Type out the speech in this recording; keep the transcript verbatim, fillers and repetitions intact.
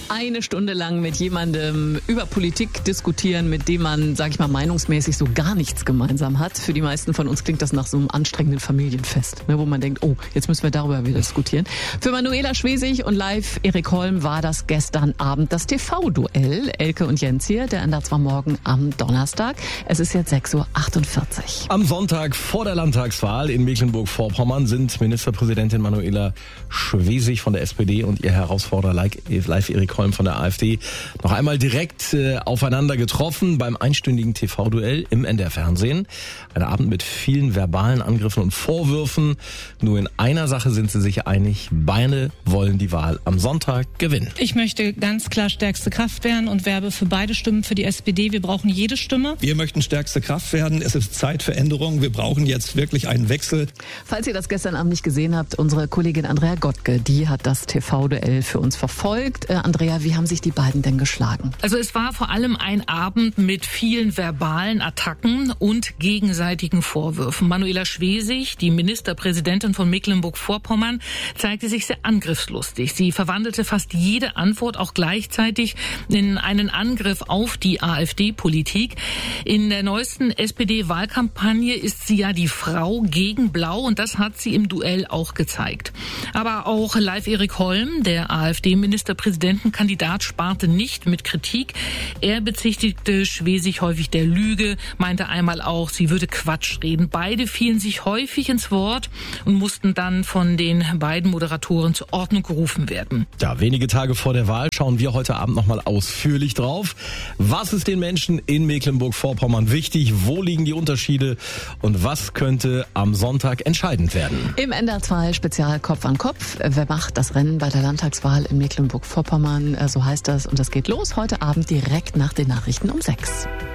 Eine Stunde lang mit jemandem über Politik diskutieren, mit dem man, sag ich mal, meinungsmäßig so gar nichts gemeinsam hat. Für die meisten von uns klingt das nach so einem anstrengenden Familienfest, ne, wo man denkt, oh, jetzt müssen wir darüber wieder diskutieren. Für Manuela Schwesig und live Erik Holm war das gestern Abend das T V-Duell. Elke und Jens hier, der Einsatz war morgen am Donnerstag. Es ist jetzt sechs Uhr achtundvierzig. Am Sonntag vor der Landtagswahl in Mecklenburg-Vorpommern sind Ministerpräsidentin Manuela Schwesig von der S P D und ihr Herausforderer live Erik Holm von der AfD noch einmal direkt äh, aufeinander getroffen beim einstündigen T V-Duell im N D R-Fernsehen. Ein Abend mit vielen verbalen Angriffen und Vorwürfen. Nur in einer Sache sind sie sich einig. Beide wollen die Wahl am Sonntag gewinnen. Ich möchte ganz klar stärkste Kraft werden und werbe für beide Stimmen für die S P D. Wir brauchen jede Stimme. Wir möchten stärkste Kraft werden. Es ist Zeit für Änderungen. Wir brauchen jetzt wirklich einen Wechsel. Falls ihr das gestern Abend nicht gesehen habt, unsere Kollegin Andrea Gottke, die hat das T V-Duell für uns verfolgt. Äh, Andrea, wie haben sich die beiden denn geschlagen? Also es war vor allem ein Abend mit vielen verbalen Attacken und gegenseitigen Vorwürfen. Manuela Schwesig, die Ministerpräsidentin von Mecklenburg-Vorpommern, zeigte sich sehr angriffslustig. Sie verwandelte fast jede Antwort auch gleichzeitig in einen Angriff auf die AfD-Politik. In der neuesten S P D-Wahlkampagne ist sie ja die Frau gegen Blau und das hat sie im Duell auch gezeigt. Aber auch live Erik Holm, der AfD-Ministerpräsidentenkandidat, sparte nicht mit Kritik. Er bezichtigte Schwesig häufig der Lüge, meinte einmal auch, sie würde Quatsch reden. Beide fielen sich häufig ins Wort und mussten dann von den beiden Moderatoren zur Ordnung gerufen werden. Ja, wenige Tage vor der Wahl schauen wir heute Abend nochmal ausführlich drauf. Was ist den Menschen in Mecklenburg-Vorpommern wichtig? Wo liegen die Unterschiede? Und was könnte am Sonntag entscheidend werden? Im N D R zwei Spezial Kopf an Kopf. Wer macht das Rennen bei der Landtagswahl in Mecklenburg-Vorpommern? So heißt das. Und das geht los heute Abend direkt nach den Nachrichten um sechs.